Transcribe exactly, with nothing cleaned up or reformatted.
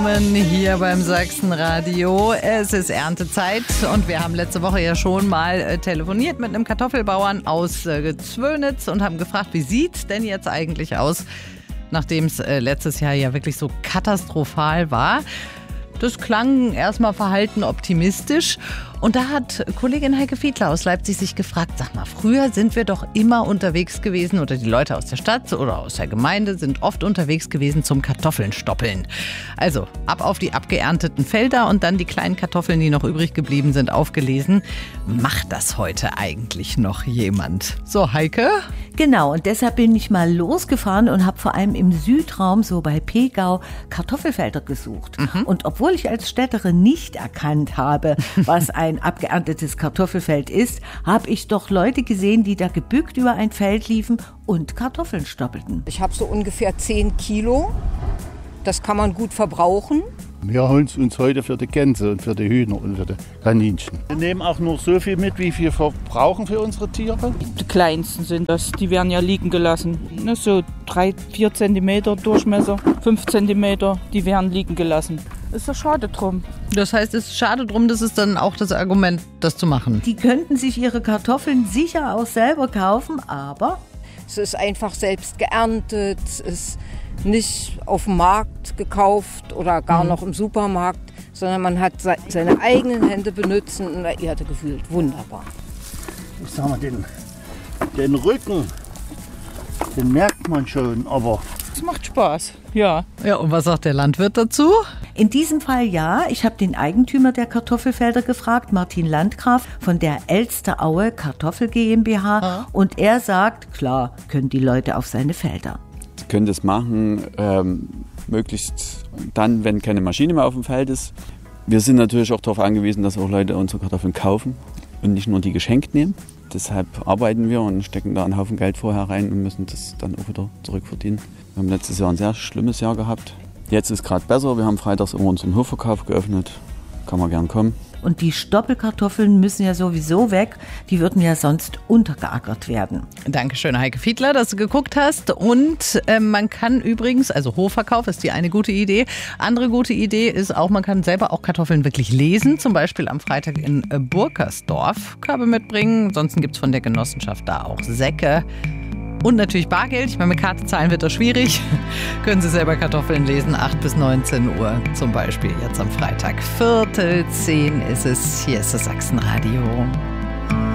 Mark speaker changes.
Speaker 1: Hier beim Sachsenradio. Es ist Erntezeit und wir haben letzte Woche ja schon mal äh, telefoniert mit einem Kartoffelbauern aus äh, Zwönitz und haben gefragt, wie sieht's denn jetzt eigentlich aus, nachdem es äh, letztes Jahr ja wirklich so katastrophal war. Das klang erstmal verhalten optimistisch. Und da hat Kollegin Heike Fiedler aus Leipzig sich gefragt, sag mal, früher sind wir doch immer unterwegs gewesen, oder die Leute aus der Stadt oder aus der Gemeinde sind oft unterwegs gewesen zum Kartoffeln stoppeln. Also ab auf die abgeernteten Felder und dann die kleinen Kartoffeln, die noch übrig geblieben sind, aufgelesen. Macht das heute eigentlich noch jemand? So, Heike?
Speaker 2: Genau, und deshalb bin ich mal losgefahren und habe vor allem im Südraum, so bei Pegau, Kartoffelfelder gesucht. Mhm. Und obwohl ich als Städterin nicht erkannt habe, was ein abgeerntetes Kartoffelfeld ist, habe ich doch Leute gesehen, die da gebückt über ein Feld liefen und Kartoffeln stoppelten.
Speaker 3: Ich habe so ungefähr zehn Kilo. Das kann man gut verbrauchen.
Speaker 4: Wir holen es uns heute für die Gänse und für die Hühner und für die Kaninchen. Wir nehmen auch nur so viel mit, wie wir verbrauchen für unsere Tiere.
Speaker 5: Die kleinsten sind das, die werden ja liegen gelassen. Ne, so drei, vier Zentimeter Durchmesser, fünf Zentimeter, die werden liegen gelassen. Ist ja schade drum.
Speaker 1: Das heißt, es ist schade drum, das ist dann auch das Argument, das zu machen.
Speaker 2: Die könnten sich ihre Kartoffeln sicher auch selber kaufen, aber
Speaker 3: es ist einfach selbst geerntet, es ist nicht auf dem Markt gekauft oder gar noch im Supermarkt, sondern man hat seine eigenen Hände benutzt und in der Erde gefühlt. Wunderbar.
Speaker 4: Ich sag mal, den, den Rücken, den merkt man schon, aber
Speaker 5: es macht Spaß, ja.
Speaker 1: Ja, und was sagt der Landwirt dazu?
Speaker 2: In diesem Fall ja. Ich habe den Eigentümer der Kartoffelfelder gefragt, Martin Landgraf von der Elsteraue Kartoffel GmbH. Ja. Und er sagt, klar, können die Leute auf seine Felder.
Speaker 6: Sie können das machen, ähm, möglichst dann, wenn keine Maschine mehr auf dem Feld ist. Wir sind natürlich auch darauf angewiesen, dass auch Leute unsere Kartoffeln kaufen und nicht nur die geschenkt nehmen. Deshalb arbeiten wir und stecken da einen Haufen Geld vorher rein und müssen das dann auch wieder zurückverdienen. Wir haben letztes Jahr ein sehr schlimmes Jahr gehabt. Jetzt ist gerade besser. Wir haben freitags immer unseren Hofverkauf geöffnet. Kann man gern kommen.
Speaker 2: Und die Stoppelkartoffeln müssen ja sowieso weg. Die würden ja sonst untergeackert werden.
Speaker 1: Dankeschön, Heike Fiedler, dass du geguckt hast. Und äh, man kann übrigens, also Hofverkauf ist die eine gute Idee. Andere gute Idee ist auch, man kann selber auch Kartoffeln wirklich lesen. Zum Beispiel am Freitag in äh, Burkersdorf. Körbe mitbringen. Ansonsten gibt es von der Genossenschaft da auch Säcke. Und natürlich Bargeld. Ich meine, mit Karte zahlen wird das schwierig. Können Sie selber Kartoffeln lesen, acht bis neunzehn Uhr zum Beispiel jetzt am Freitag. Viertel zehn ist es. Hier ist das Sachsenradio.